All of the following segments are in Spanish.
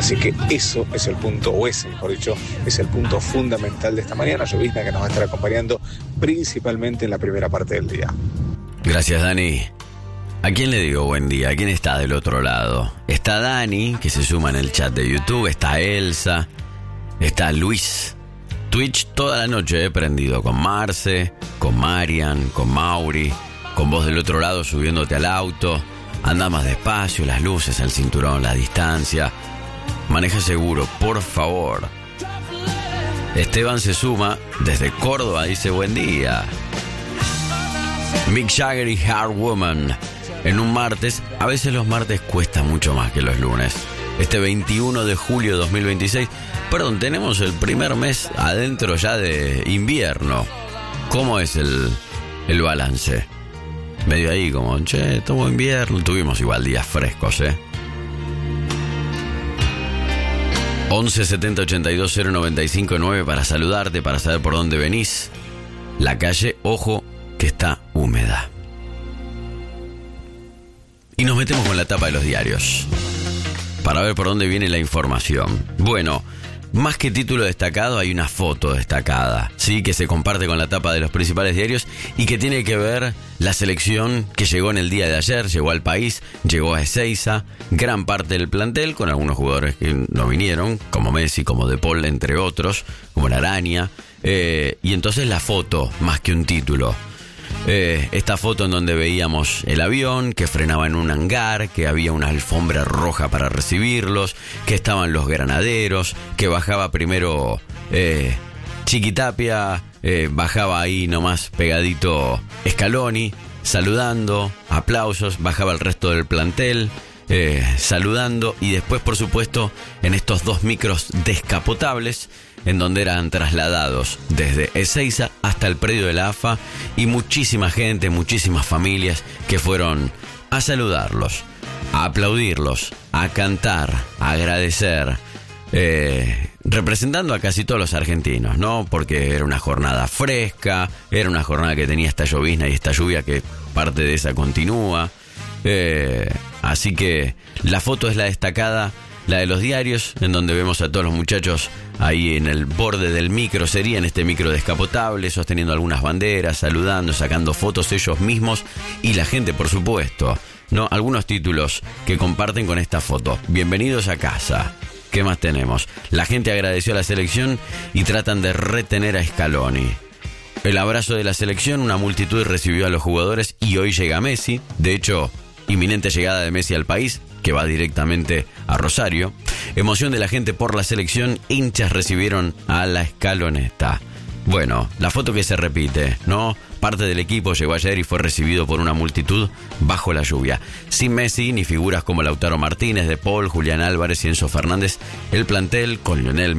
Así que eso es el punto, o ese, mejor dicho, es el punto fundamental de esta mañana. Llovizna que nos va a estar acompañando principalmente en la primera parte del día. Gracias, Dani. ¿A quién le digo buen día? ¿A quién está del otro lado? Está Dani, que se suma en el chat de YouTube. Está Elsa. Está Luis. Twitch toda la noche prendido con Marce, con Marian, con Mauri, con vos del otro lado subiéndote al auto. Anda más despacio, las luces, el cinturón, la distancia. Maneja seguro, por favor. Esteban se suma desde Córdoba, dice buen día. Mick Jagger y Hard Woman. En un martes, a veces los martes cuesta mucho más que los lunes. Este 21 de julio de 2026, perdón, tenemos el primer mes adentro ya de invierno. ¿Cómo es el balance? Medio ahí como, tomo invierno. Tuvimos igual días frescos, 11 70 82 095 9 para saludarte, para saber por dónde venís. La calle, ojo, que está húmeda. Y nos metemos con la tapa de los diarios para ver por dónde viene la información. Bueno, más que título destacado, hay una foto destacada, ¿sí? Que se comparte con la tapa de los principales diarios y que tiene que ver la selección que llegó en el día de ayer, llegó al país, llegó a Ezeiza, gran parte del plantel, con algunos jugadores que no vinieron, como Messi, como De Paul, entre otros, como la Araña, y entonces la foto, más que un título. Esta foto en donde veíamos el avión que frenaba en un hangar, que había una alfombra roja para recibirlos, que estaban los granaderos, que bajaba primero Chiquitapia, bajaba ahí nomás pegadito Scaloni, saludando, aplausos, bajaba el resto del plantel, saludando, y después, por supuesto, en estos dos micros descapotables, en donde eran trasladados desde Ezeiza hasta el predio de la AFA, y muchísima gente, muchísimas familias que fueron a saludarlos, a aplaudirlos, a cantar, a agradecer, representando a casi todos los argentinos, ¿no? Porque era una jornada fresca, era una jornada que tenía esta llovizna y esta lluvia que parte de esa continúa. Así que la foto es la destacada, la de los diarios, en donde vemos a todos los muchachos ahí en el borde del micro, sería en este micro descapotable, sosteniendo algunas banderas, saludando, sacando fotos ellos mismos y la gente, por supuesto, ¿no? Algunos títulos que comparten con esta foto. Bienvenidos a casa. ¿Qué más tenemos? La gente agradeció a la selección y tratan de retener a Scaloni. El abrazo de la selección, una multitud recibió a los jugadores y hoy llega Messi. De hecho, inminente llegada de Messi al país, que va directamente a Rosario. Emoción de la gente por la selección, hinchas recibieron a la Scaloneta. Bueno, la foto que se repite, ¿no? Parte del equipo llegó ayer y fue recibido por una multitud bajo la lluvia. Sin Messi ni figuras como Lautaro Martínez, De Paul, Julián Álvarez y Enzo Fernández, el plantel con Lionel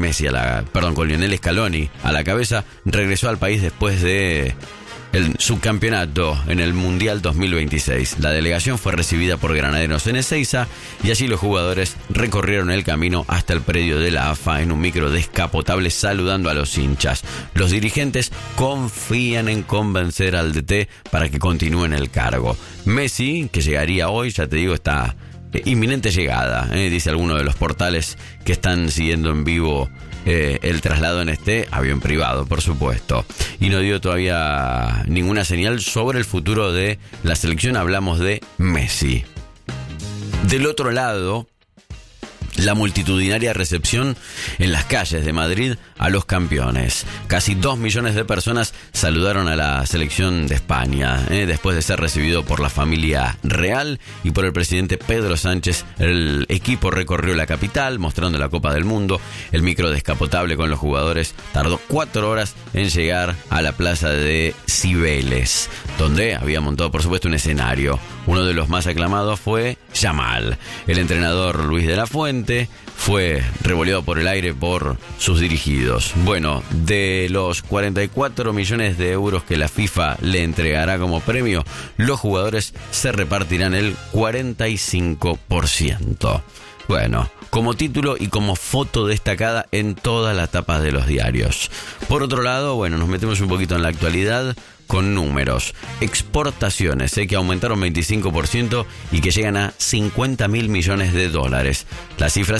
Scaloni a la cabeza regresó al país después de el subcampeonato en el Mundial 2026. La delegación fue recibida por Granaderos en Ezeiza y allí los jugadores recorrieron el camino hasta el predio de la AFA en un micro descapotable saludando a los hinchas. Los dirigentes confían en convencer al DT para que continúe en el cargo. Messi, que llegaría hoy, ya te digo, está inminente llegada, dice alguno de los portales que están siguiendo en vivo el traslado en este avión privado, por supuesto, y no dio todavía ninguna señal sobre el futuro de la selección. Hablamos de Messi. Del otro lado, la multitudinaria recepción en las calles de Madrid a los campeones. Casi 2 millones de personas saludaron a la selección de España, después de ser recibido por la familia real y por el presidente Pedro Sánchez. El equipo recorrió la capital mostrando la Copa del Mundo. El micro descapotable con los jugadores tardó 4 horas en llegar a la plaza de Cibeles, donde había montado, por supuesto, un escenario. Uno de los más aclamados fue Yamal. El entrenador Luis de la Fuente fue revoleado por el aire por sus dirigidos. Bueno, de los 44 millones de euros que la FIFA le entregará como premio, los jugadores se repartirán el 45%. Bueno, como título y como foto destacada en todas las tapas de los diarios. Por otro lado, bueno, nos metemos un poquito en la actualidad con números. Exportaciones, que aumentaron 25% y que llegan a 50.000 millones de dólares. Las cifras